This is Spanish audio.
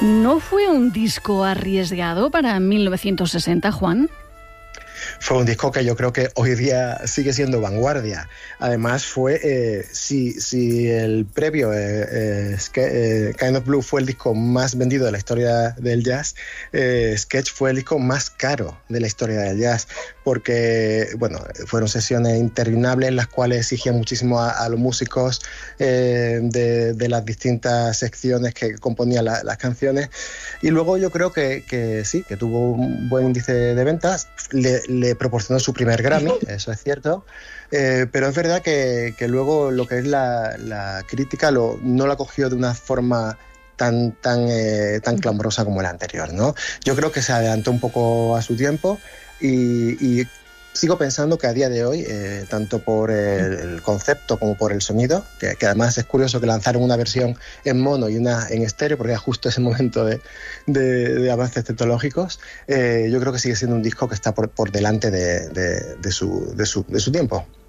¿No fue un disco arriesgado para 1960, Juan? Fue un disco que yo creo que hoy día sigue siendo vanguardia. Además fue, si el previo, Kind of Blue, fue el disco más vendido de la historia del jazz, Sketch fue el disco más caro de la historia del jazz, porque bueno, fueron sesiones interminables en las cuales exigían muchísimo a los músicos de las distintas secciones que componían las canciones, y luego yo creo que sí, que tuvo un buen índice de ventas. Le proporcionó su primer Grammy, eso es cierto, pero es verdad que luego lo que es la crítica no la cogió de una forma tan clamorosa como la anterior, ¿no? Yo creo que se adelantó un poco a su tiempo y sigo pensando que a día de hoy, tanto por el concepto como por el sonido, que además es curioso que lanzaron una versión en mono y una en estéreo, porque era justo ese momento de avances tecnológicos, yo creo que sigue siendo un disco que está por delante de su tiempo.